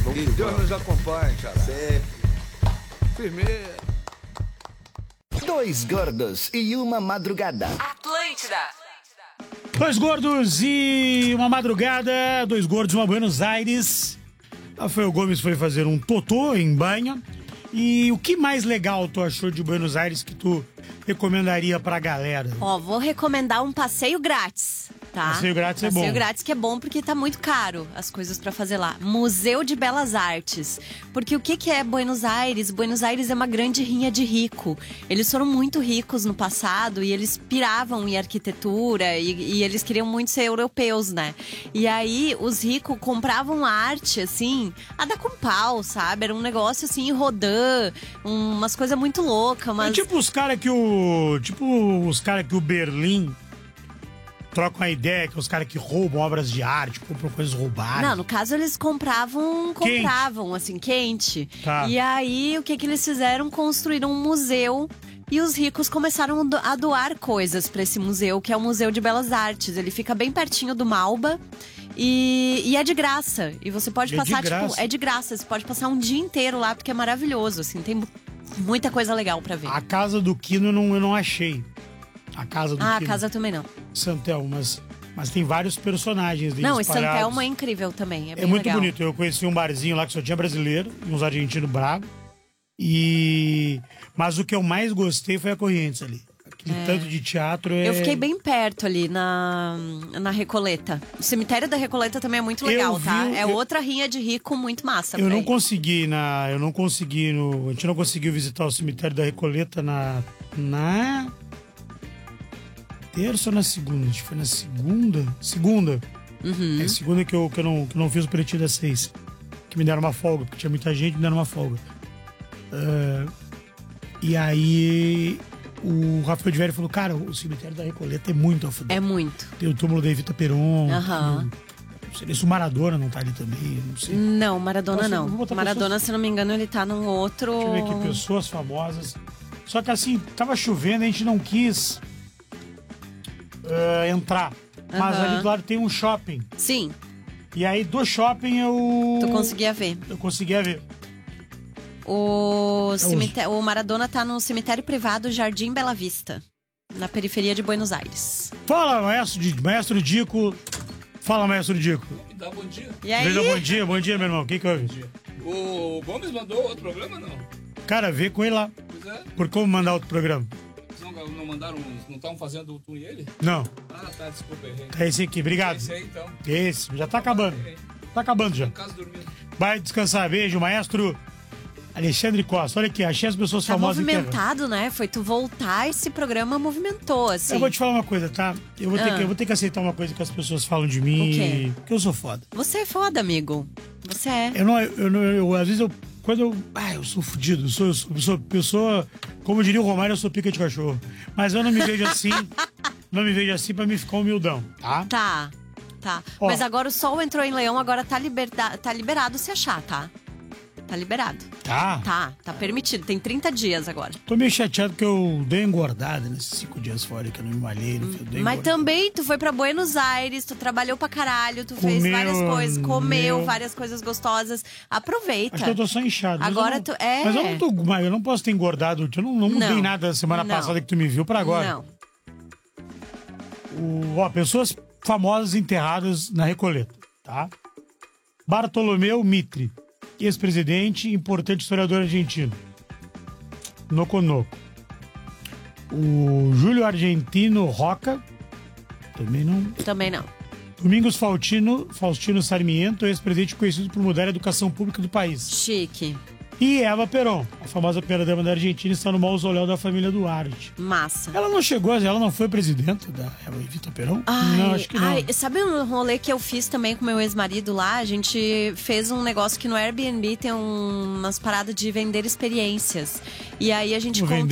Que Deus nos acompanhe, Xará. Sempre. Firmeza. Dois gordos e uma madrugada. Atlântida. Dois gordos e uma madrugada. Dois gordos e uma Buenos Aires. Rafael Gomes foi fazer um totô em banha. E o que mais legal tu achou de Buenos Aires que tu recomendaria pra galera? Ó, vou recomendar um passeio grátis, tá? Passeio grátis é bom. Passeio grátis que é bom porque tá muito caro as coisas pra fazer lá. Museu de Belas Artes. Porque o que é Buenos Aires? Buenos Aires é uma grande rinha de rico. Eles foram muito ricos no passado e eles piravam em arquitetura e eles queriam muito ser europeus, né? E aí os ricos compravam arte, assim, a dar com pau, sabe? Era um negócio assim, rodando, umas coisas muito loucas, mas... É tipo os caras que o Berlim trocam a ideia, que os caras que roubam obras de arte, compram coisas roubadas. Não, no caso eles compravam assim, quente. Tá. E aí, o que eles fizeram? Construíram um museu e os ricos começaram a doar coisas pra esse museu, que é o Museu de Belas Artes. Ele fica bem pertinho do Malba e é de graça. E você pode passar, é de graça. Você pode passar um dia inteiro lá, porque é maravilhoso, assim, tem muita coisa legal pra ver. A casa do Quino eu não achei. A casa do Quino. A casa também não. Santelmo, mas tem vários personagens ali Não, e espalhados. Santelmo é incrível também, é bem muito legal. bonito. Eu conheci um barzinho lá que só tinha brasileiro, uns argentinos bravos. Mas o que eu mais gostei foi a Correntes ali. Aquele tanto de teatro Eu fiquei bem perto ali na Recoleta. O cemitério da Recoleta também é muito legal, tá? É outra rinha de rico muito massa. A gente não conseguiu visitar o cemitério da Recoleta na terça ou na segunda? Acho que foi na segunda. Segunda. Uhum. É segunda que eu não fiz o pretinho das 6. Que me deram uma folga, porque tinha muita gente, me deram uma folga. E aí o Rafael de Velho falou, cara, o cemitério da Recoleta é muito a fuder. É muito. Tem o túmulo da Evita Peron. Aham. Não sei se o Maradona não tá ali também, não sei. Não, Maradona Nossa, não. vou botar Maradona, pessoas... se não me engano, ele tá num outro... Deixa eu ver aqui, pessoas famosas. Só que assim, tava chovendo, a gente não quis entrar. Mas ali do lado tem um shopping. Sim. E aí do shopping Tu conseguia ver. Eu conseguia ver. O Maradona tá no cemitério privado Jardim Bela Vista, na periferia de Buenos Aires. Fala, Maestro Dico. Fala, Maestro Dico. Me dá bom dia. E aí? Bom dia, meu irmão. O que houve? O Gomes mandou outro programa, não? Cara, vê com ele lá. Pois é. Por como mandar outro programa? Não mandaram, não estavam fazendo o tu e ele? Não. Ah, tá, desculpa, errei. É esse aqui, obrigado. Esse aí, então. Esse, já tá acabando. Tá acabando já. Em casa dormindo. Vai descansar, beijo, Maestro Alexandre Costa. Olha aqui, achei as pessoas Tá famosas. movimentado, né? Foi tu voltar, esse programa movimentou, assim. Eu vou te falar uma coisa, tá? Eu vou ter que aceitar uma coisa que as pessoas falam de mim. O quê? Que eu sou foda. Você é foda, amigo. Você é. Às vezes eu sou fudido. Eu sou, como diria o Romário, eu sou pica de cachorro. Mas eu não me vejo assim. Não me vejo assim pra me ficar humildão, tá? Tá. Ó. Mas agora o sol entrou em Leão, agora tá liberado se achar, tá? Tá liberado. Tá. Tá permitido. Tem 30 dias agora. Tô meio chateado que eu dei engordada nesses 5 dias fora, que eu não me malhei. Mas também tu foi pra Buenos Aires, tu trabalhou pra caralho, tu fez várias coisas, comeu várias coisas gostosas. Aproveita. Acho que eu tô só inchado. Agora Mas eu não posso ter engordado. Eu não mudei nada da semana passada que tu me viu pra agora. Não. Pessoas famosas enterradas na Recoleta, tá? Bartolomeu Mitre, ex-presidente, importante historiador argentino. Noconoco. O Júlio Argentino Roca, também não. Domingos Faustino Sarmiento, ex-presidente conhecido por mudar a educação pública do país. Chique. E Eva Perón, a famosa primeira-dama da Argentina, está no mausoléu da família Duarte. Massa. Ela não foi presidenta da Evita Perón? Não, acho que não. Sabe um rolê que eu fiz também com meu ex-marido lá? A gente fez um negócio que no Airbnb tem umas paradas de vender experiências. E aí a gente